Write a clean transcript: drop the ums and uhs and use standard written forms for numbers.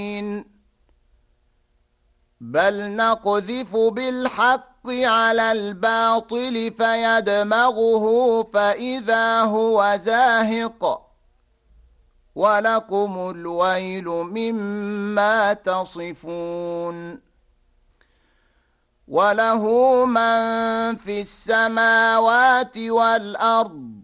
بل نقذف بالحق على الباطل فيدمغه فإذا هو زاهق ولكم الويل مما تصفون وله من في السماوات والأرض